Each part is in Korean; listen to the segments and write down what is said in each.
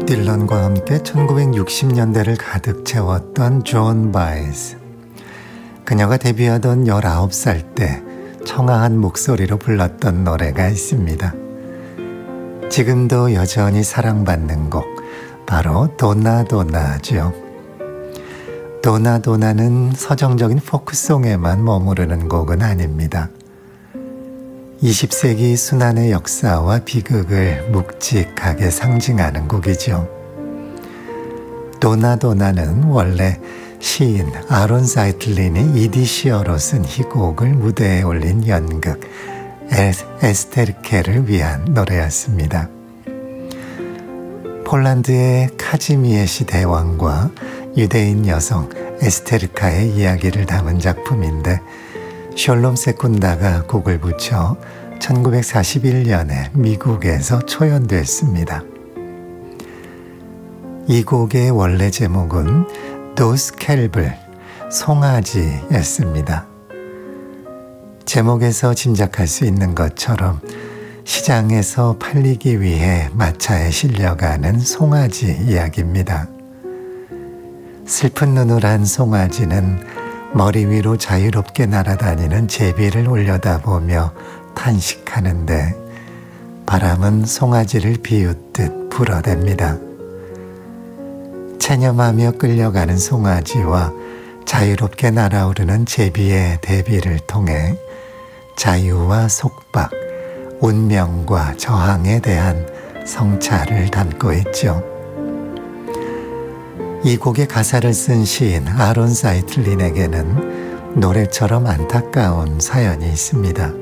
밥 딜런과 함께 1960년대를 가득 채웠던 존 바이스. 그녀가 데뷔하던 19살 때 청아한 목소리로 불렀던 노래가 있습니다. 지금도 여전히 사랑받는 곡, 바로 도나도나죠. 도나도나는 서정적인 포크송에만 머무르는 곡은 아닙니다. 20세기 순환의 역사와 비극을 묵직하게 상징하는 곡이죠. 도나도나는 원래 시인 아론 사이틀린이 이디시어로 쓴 이 곡을 무대에 올린 연극 에스테르케를 위한 노래였습니다. 폴란드의 카지미에시 대왕과 유대인 여성 에스테르카의 이야기를 담은 작품인데 셜롬 세쿤다가 곡을 붙여 1941년에 미국에서 초연됐습니다. 이 곡의 원래 제목은 도스켈블, 송아지였습니다. 제목에서 짐작할 수 있는 것처럼 시장에서 팔리기 위해 마차에 실려가는 송아지 이야기입니다. 슬픈 눈을 한 송아지는 머리 위로 자유롭게 날아다니는 제비를 올려다보며 탄식하는데 바람은 송아지를 비웃듯 불어댑니다. 체념하며 끌려가는 송아지와 자유롭게 날아오르는 제비의 대비를 통해 자유와 속박, 운명과 저항에 대한 성찰을 담고 있죠. 이 곡의 가사를 쓴 시인 아론 사이틀린에게는 노래처럼 안타까운 사연이 있습니다.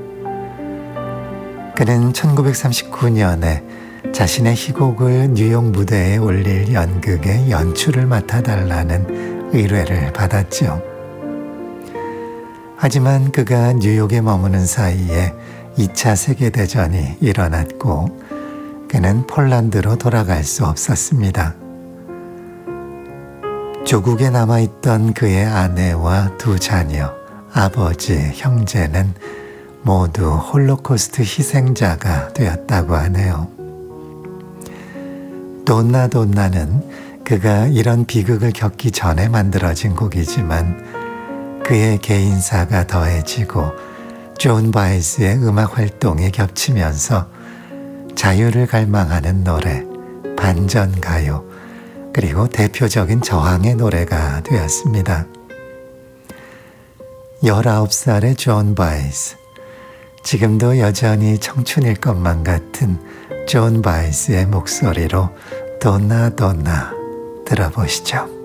그는 1939년에 자신의 희곡을 뉴욕 무대에 올릴 연극의 연출을 맡아달라는 의뢰를 받았죠. 하지만 그가 뉴욕에 머무는 사이에 2차 세계대전이 일어났고 그는 폴란드로 돌아갈 수 없었습니다. 조국에 남아있던 그의 아내와 두 자녀, 아버지, 형제는 모두 홀로코스트 희생자가 되었다고 하네요. 도나도나는 그가 이런 비극을 겪기 전에 만들어진 곡이지만 그의 개인사가 더해지고 존 바이스의 음악 활동이 겹치면서 자유를 갈망하는 노래, 반전가요, 그리고 대표적인 저항의 노래가 되었습니다. 19살의 존 바이스, 지금도 여전히 청춘일 것만 같은 존 바이스의 목소리로 도나도나 들어보시죠.